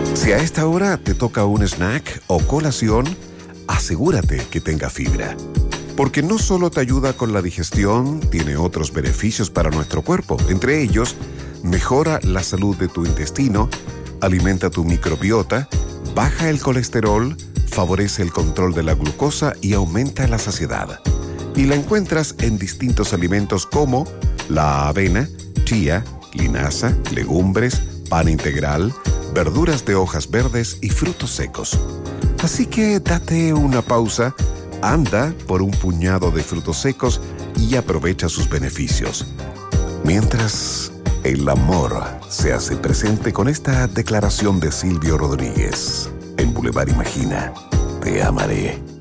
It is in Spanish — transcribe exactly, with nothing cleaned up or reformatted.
Si a esta hora te toca un snack o colación, asegúrate que tenga fibra. Porque no solo te ayuda con la digestión, tiene otros beneficios para nuestro cuerpo. Entre ellos, mejora la salud de tu intestino, alimenta tu microbiota, baja el colesterol, favorece el control de la glucosa y aumenta la saciedad. Y la encuentras en distintos alimentos como la avena, chía, linaza, legumbres, pan integral, verduras de hojas verdes y frutos secos. Así que date una pausa, anda por un puñado de frutos secos y aprovecha sus beneficios. Mientras el amor se hace presente con esta declaración de Silvio Rodríguez en Boulevard Imagina, te amaré.